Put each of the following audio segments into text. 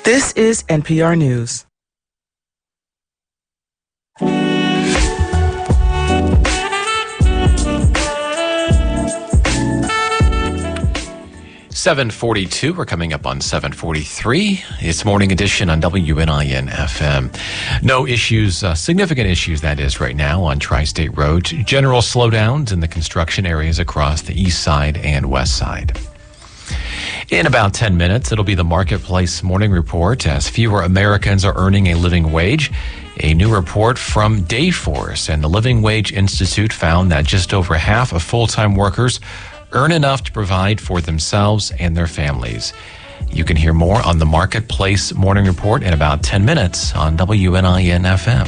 This is NPR News. $7:42. We're coming up on 7:43. It's Morning Edition on WNIN FM. No issues, significant issues, that is, right now on Tri-State Road. General slowdowns in the construction areas across the east side and west side. In about 10 minutes, it'll be the Marketplace Morning Report as fewer Americans are earning a living wage. A new report from Dayforce and the Living Wage Institute found that just over half of full-time workers earn enough to provide for themselves and their families. You can hear more on the Marketplace Morning Report in about 10 minutes on WNIN FM.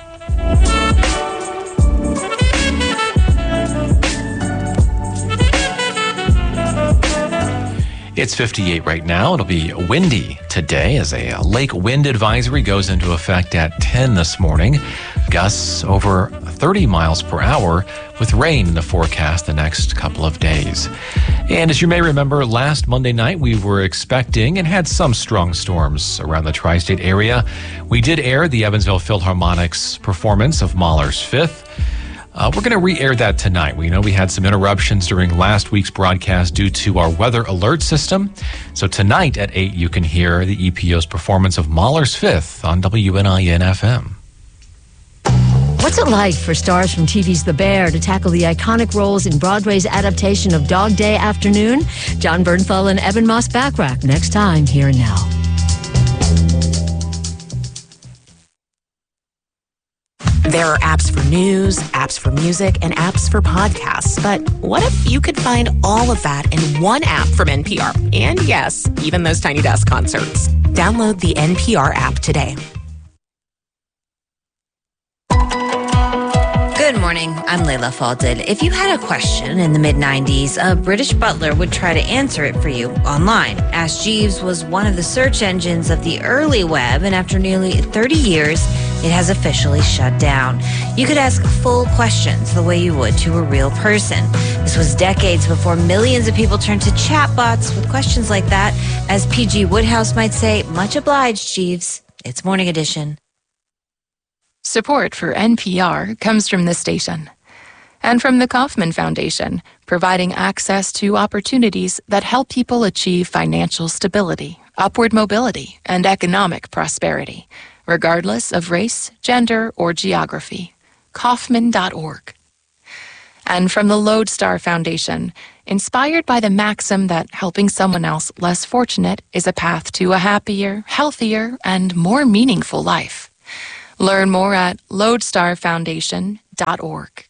It's 58 right now. It'll be windy today as a lake wind advisory goes into effect at 10 this morning. Gusts over 30 miles per hour with rain in the forecast the next couple of days. And as you may remember, last Monday night we were expecting and had some strong storms around the tri-state area. We did air the Evansville Philharmonic's performance of Mahler's Fifth. We're going to re-air that tonight. We know we had some interruptions during last week's broadcast due to our weather alert system. So tonight at 8, you can hear the EPO's performance of Mahler's Fifth on WNIN FM. What's it like for stars from TV's The Bear to tackle the iconic roles in Broadway's adaptation of Dog Day Afternoon? John Bernthal and Evan Moss-Backrack next time, Here and Now. There are apps for news, apps for music, and apps for podcasts. But what if you could find all of that in one app from NPR? And yes, even those Tiny Desk concerts. Download the NPR app today. Good morning, I'm Layla Falded. If you had a question in the mid-90s, a British butler would try to answer it for you online. Ask Jeeves was one of the search engines of the early web, and after nearly 30 years, it has officially shut down. You could ask full questions the way you would to a real person. This was decades before millions of people turned to chatbots with questions like that. As P.G. Woodhouse might say, much obliged, Jeeves. It's Morning Edition. Support for NPR comes from this station and from the Kauffman Foundation, providing access to opportunities that help people achieve financial stability, upward mobility, and economic prosperity, regardless of race, gender, or geography. Kauffman.org. And from the Lodestar Foundation, inspired by the maxim that helping someone else less fortunate is a path to a happier, healthier, and more meaningful life. Learn more at lodestarfoundation.org.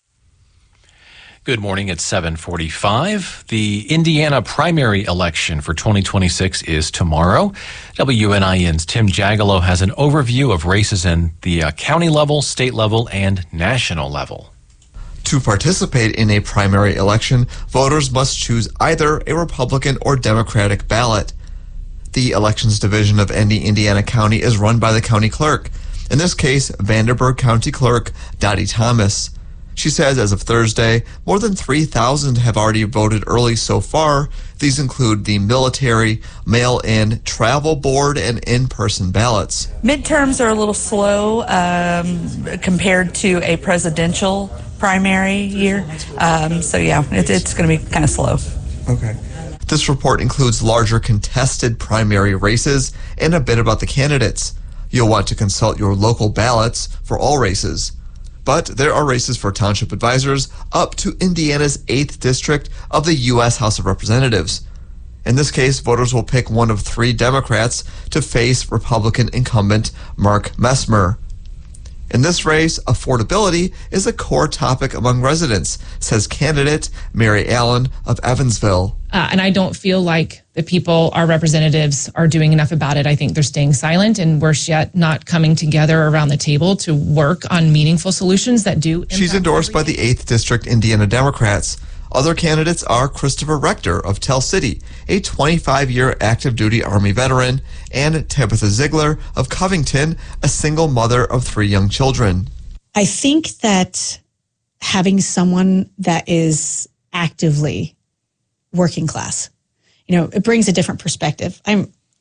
Good morning. It's 7:45. The Indiana primary election for 2026 is tomorrow. WNIN's Tim Jagalo has an overview of races in the county level, state level, and national level. To participate in a primary election, voters must choose either a Republican or Democratic ballot. The elections division of any Indiana county is run by the county clerk. In this case, Vanderburgh County Clerk Dottie Thomas. She says as of Thursday, more than 3,000 have already voted early so far. These include the military, mail-in, travel board, and in-person ballots. Midterms are a little slow compared to a presidential primary year. It's going to be kind of slow. Okay. This report includes larger contested primary races and a bit about the candidates. You'll want to consult your local ballots for all races. But there are races for township advisors up to Indiana's 8th district of the U.S. House of Representatives. In this case, voters will pick one of 3 Democrats to face Republican incumbent Mark Messmer. In this race, affordability is a core topic among residents, says candidate Mary Allen of Evansville. And I don't feel like the people, our representatives, are doing enough about it. I think they're staying silent, and we're yet not coming together around the table to work on meaningful solutions that do impact. She's endorsed by the 8th District Indiana Democrats. Other candidates are Christopher Rector of Tell City, a 25-year active duty Army veteran, and Tabitha Ziegler of Covington, a single mother of 3 young children. I think that having someone that is actively working class, it brings a different perspective. I'm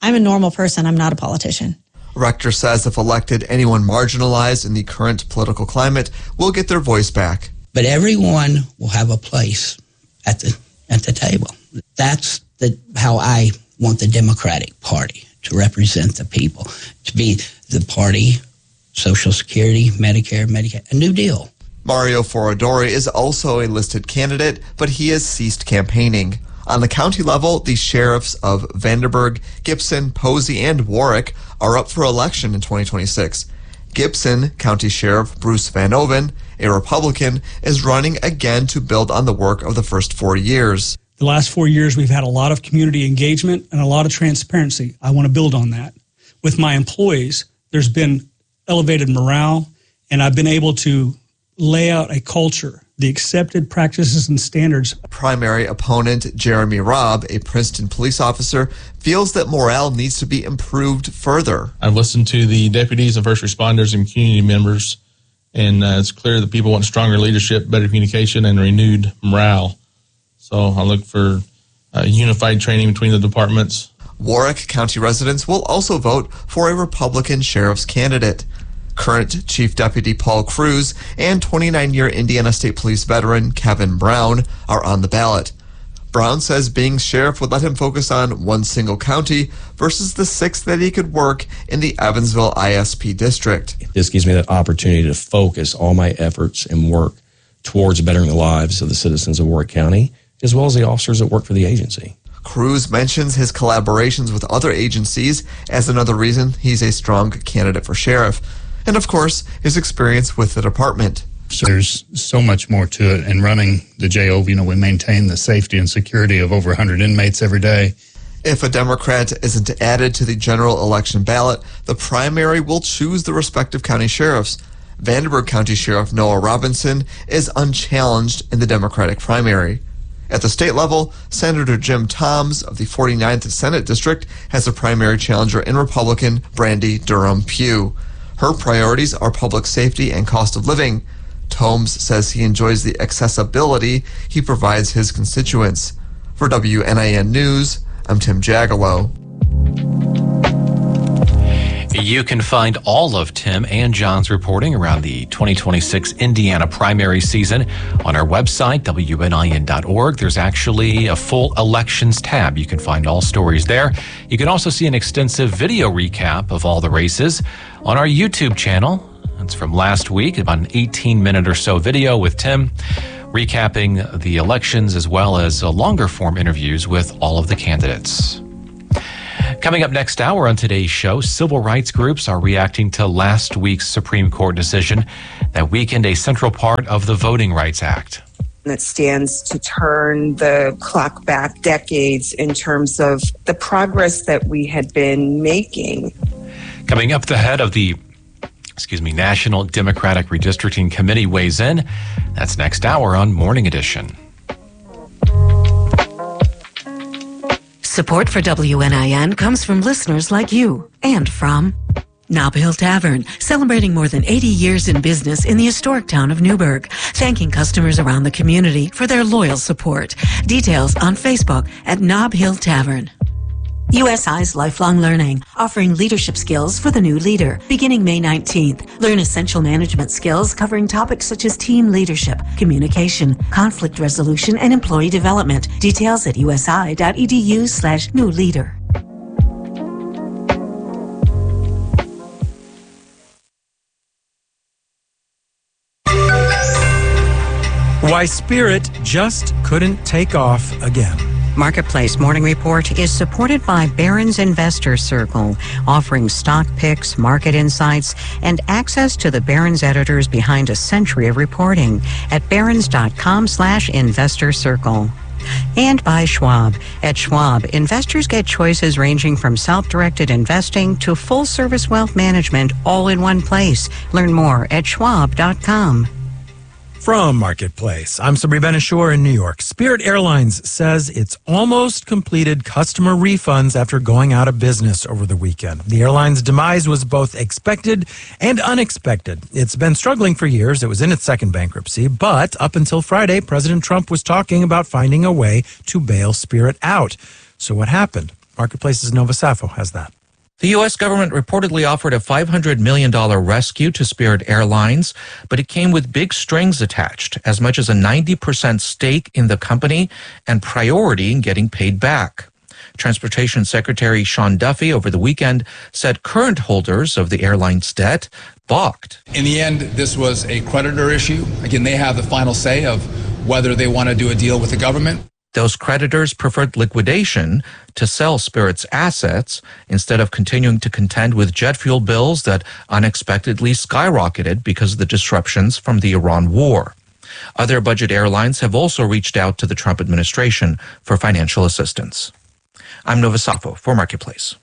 I'm a normal person. I'm not a politician. Rector says if elected, anyone marginalized in the current political climate will get their voice back. But everyone will have a place at the table. That's how I want the Democratic Party to represent the people, to be the party, Social Security, Medicare, Medicaid, a New Deal. Mario Foradori is also a listed candidate, but he has ceased campaigning. On the county level, the sheriffs of Vanderburgh, Gibson, Posey, and Warwick are up for election in 2026. Gibson County Sheriff Bruce Van Oven, a Republican, is running again to build on the work of the first 4 years. The last 4 years, we've had a lot of community engagement and a lot of transparency. I want to build on that. With my employees, there's been elevated morale, and I've been able to lay out a culture, the accepted practices and standards. Primary opponent Jeremy Robb, a Princeton police officer, feels that morale needs to be improved further. I've listened to the deputies and first responders and community members, and it's clear that people want stronger leadership, better communication, and renewed morale. So I look for unified training between the departments. Warwick County residents will also vote for a Republican sheriff's candidate. Current Chief Deputy Paul Cruz and 29-year Indiana State Police veteran Kevin Brown are on the ballot. Brown says being sheriff would let him focus on one single county versus the 6 that he could work in the Evansville ISP district. This gives me that opportunity to focus all my efforts and work towards bettering the lives of the citizens of Warwick County, as well as the officers that work for the agency. Cruz mentions his collaborations with other agencies as another reason he's a strong candidate for sheriff. And of course, his experience with the department. So there's so much more to it. And running the JO, we maintain the safety and security of over 100 inmates every day. If a Democrat isn't added to the general election ballot, the primary will choose the respective county sheriffs. Vanderburgh County Sheriff Noah Robinson is unchallenged in the Democratic primary. At the state level, Senator Jim Toms of the 49th Senate District has a primary challenger in Republican Brandy Durham Pugh. Her priorities are public safety and cost of living. Tomes says he enjoys the accessibility he provides his constituents. For WNIN News, I'm Tim Jagalow. You can find all of Tim and John's reporting around the 2026 Indiana primary season on our website, WNIN.org. There's actually a full elections tab. You can find all stories there. You can also see an extensive video recap of all the races on our YouTube channel. It's from last week, about an 18-minute or so video with Tim recapping the elections, as well as longer form interviews with all of the candidates. Coming up next hour on today's show, civil rights groups are reacting to last week's Supreme Court decision that weakened a central part of the Voting Rights Act. That stands to turn the clock back decades in terms of the progress that we had been making. Coming up, the head of the National Democratic Redistricting Committee weighs in. That's next hour on Morning Edition. Support for WNIN comes from listeners like you and from Nob Hill Tavern, celebrating more than 80 years in business in the historic town of Newburgh, thanking customers around the community for their loyal support. Details on Facebook at Nob Hill Tavern. USI's Lifelong Learning, offering leadership skills for the new leader. Beginning May 19th, learn essential management skills covering topics such as team leadership, communication, conflict resolution, and employee development. Details at usi.edu/newleader. Why Spirit just couldn't take off again. Marketplace Morning Report is supported by Barron's Investor Circle, offering stock picks, market insights, and access to the Barron's editors behind a century of reporting at barrons.com/investor circle. And by Schwab. At Schwab, investors get choices ranging from self-directed investing to full-service wealth management all in one place. Learn more at schwab.com. From Marketplace, I'm Sabri Ben-Achour in New York. Spirit Airlines says it's almost completed customer refunds after going out of business over the weekend. The airline's demise was both expected and unexpected. It's been struggling for years. It was in its second bankruptcy, but up until Friday, President Trump was talking about finding a way to bail Spirit out. So what happened? Marketplace's Nova Safo has that. The U.S. government reportedly offered a $500 million rescue to Spirit Airlines, but it came with big strings attached, as much as a 90% stake in the company and priority in getting paid back. Transportation Secretary Sean Duffy over the weekend said current holders of the airline's debt balked. In the end, this was a creditor issue. Again, they have the final say of whether they want to do a deal with the government. Those creditors preferred liquidation to sell Spirit's assets instead of continuing to contend with jet fuel bills that unexpectedly skyrocketed because of the disruptions from the Iran war. Other budget airlines have also reached out to the Trump administration for financial assistance. I'm Nova Safo for Marketplace.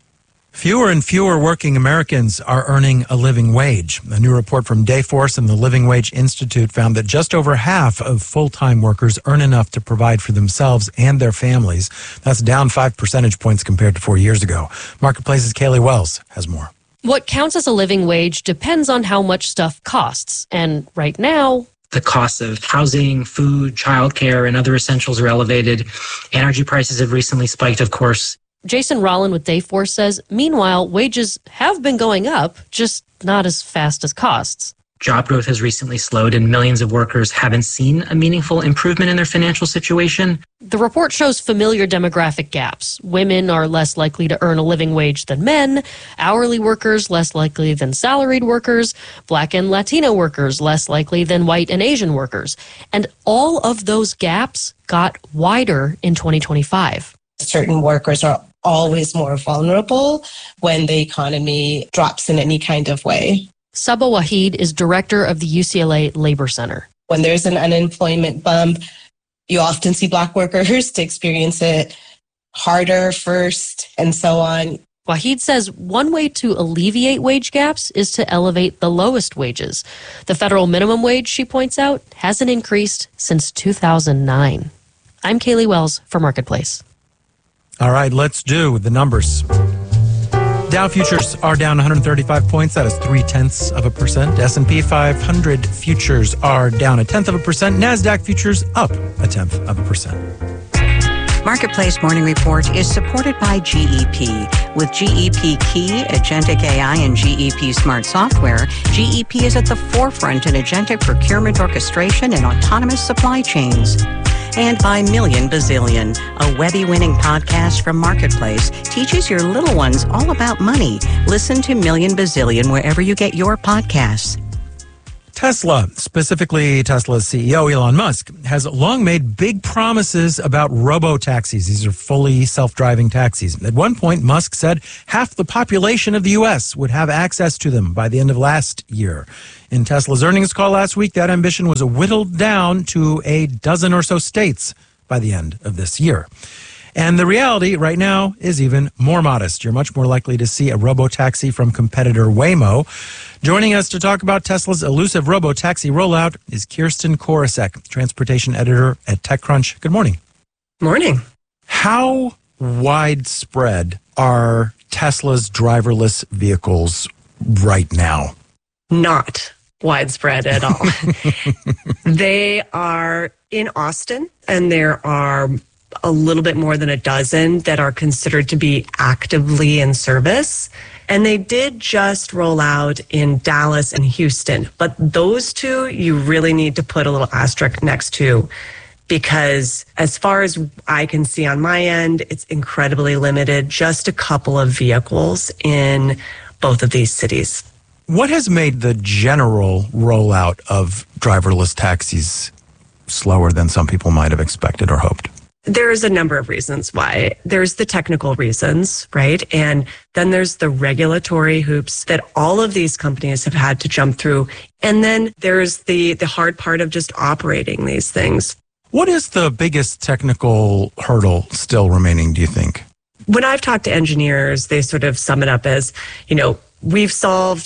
Fewer and fewer working Americans are earning a living wage. A new report from Dayforce and the Living Wage Institute found that just over half of full-time workers earn enough to provide for themselves and their families. That's down 5 percentage points compared to 4 years ago. Marketplace's Kaylee Wells has more. What counts as a living wage depends on how much stuff costs. And right now, the costs of housing, food, childcare, and other essentials are elevated. Energy prices have recently spiked, of course. Jason Rollin with Dayforce says, meanwhile, wages have been going up, just not as fast as costs. Job growth has recently slowed and millions of workers haven't seen a meaningful improvement in their financial situation. The report shows familiar demographic gaps. Women are less likely to earn a living wage than men, hourly workers less likely than salaried workers, Black and Latino workers less likely than white and Asian workers. And all of those gaps got wider in 2025. Certain workers are always more vulnerable when the economy drops in any kind of way. Saba Waheed is director of the UCLA Labor Center. When there's an unemployment bump, you often see Black workers to experience it harder first and so on. Waheed says one way to alleviate wage gaps is to elevate the lowest wages. The federal minimum wage, she points out, hasn't increased since 2009. I'm Kaylee Wells for Marketplace. All right, let's do the numbers. Dow futures are down 135 points. That is 0.3%. S&P 500 futures are down 0.1%. NASDAQ futures up 0.1%. Marketplace Morning Report is supported by GEP. With GEP Key, Agentic AI, and GEP Smart Software, GEP is at the forefront in agentic procurement orchestration and autonomous supply chains. And by Million Bazillion, a Webby-winning podcast from Marketplace, teaches your little ones all about money. Listen to Million Bazillion wherever you get your podcasts. Tesla, specifically Tesla's CEO Elon Musk, has long made big promises about robo-taxis. These are fully self-driving taxis. At one point, Musk said half the population of the U.S. would have access to them by the end of last year. In Tesla's earnings call last week, that ambition was whittled down to a dozen or so states by the end of this year. And the reality right now is even more modest. You're much more likely to see a robo-taxi from competitor Waymo. Joining us to talk about Tesla's elusive robo-taxi rollout is Kirsten Korosek, transportation editor at TechCrunch. Good morning. Morning. How widespread are Tesla's driverless vehicles right now? Not widespread at all. They are in Austin, and there are a little bit more than a dozen that are considered to be actively in service. And they did just roll out in Dallas and Houston. But those two, you really need to put a little asterisk next to, because as far as I can see on my end, it's incredibly limited. Just a couple of vehicles in both of these cities. What has made the general rollout of driverless taxis slower than some people might have expected or hoped? There's a number of reasons why. There's the technical reasons, right? And then there's the regulatory hoops that all of these companies have had to jump through. And then there's the hard part of just operating these things. What is the biggest technical hurdle still remaining, do you think? When I've talked to engineers, they sort of sum it up as, we've solved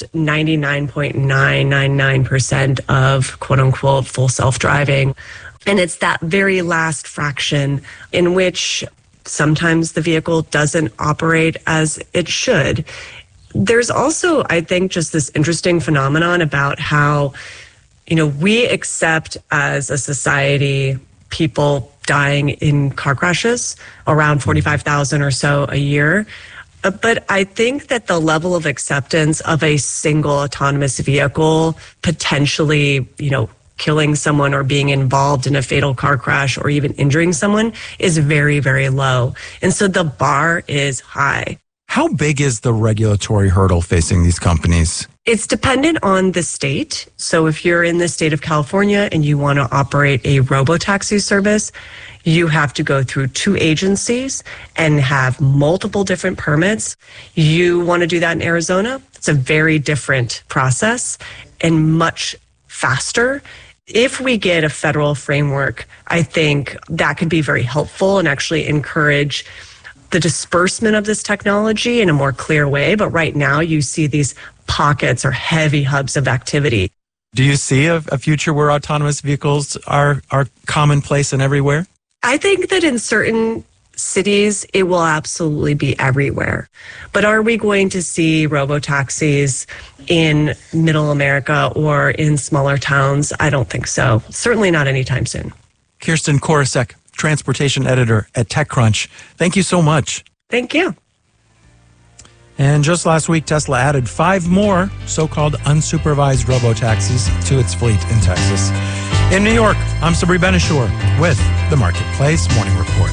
99.999% of quote unquote full self-driving. And it's that very last fraction in which sometimes the vehicle doesn't operate as it should. There's also, I think, just this interesting phenomenon about how, we accept as a society people dying in car crashes, around 45,000 or so a year. But I think that the level of acceptance of a single autonomous vehicle potentially, killing someone or being involved in a fatal car crash or even injuring someone is very, very low. And so the bar is high. How big is the regulatory hurdle facing these companies? It's dependent on the state. So if you're in the state of California and you want to operate a robotaxi service, you have to go through 2 agencies and have multiple different permits. You want to do that in Arizona? It's a very different process and much faster. If we get a federal framework, I think that could be very helpful and actually encourage the disbursement of this technology in a more clear way. But right now you see these pockets or heavy hubs of activity. Do you see a future where autonomous vehicles are commonplace and everywhere? I think that in certain cities, it will absolutely be everywhere. But are we going to see robotaxis in middle America or in smaller towns? I don't think so. Certainly not anytime soon. Kirsten Korosek, transportation editor at TechCrunch. Thank you so much. Thank you. And just last week, Tesla added 5 more so-called unsupervised robotaxis to its fleet in Texas. In New York, I'm Sabri Ben-Achour with the Marketplace Morning Report.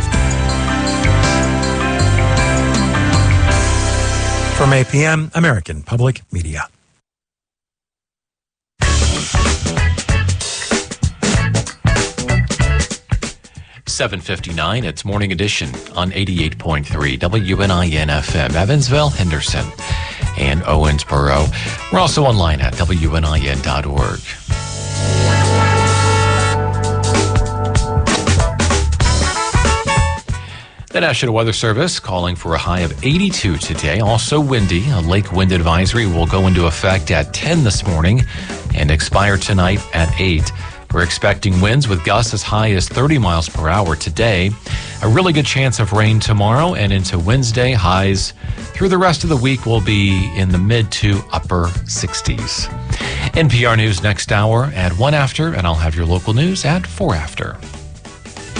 From APM, American Public Media. $7:59, it's Morning Edition on 88.3 WNIN FM, Evansville, Henderson, and Owensboro. We're also online at WNIN.org. The National Weather Service calling for a high of 82 today. Also windy. A lake wind advisory will go into effect at 10 this morning and expire tonight at 8. We're expecting winds with gusts as high as 30 miles per hour today. A really good chance of rain tomorrow and into Wednesday. Highs through the rest of the week will be in the mid to upper 60s. NPR News next hour at 1 after, and I'll have your local news at 4 after.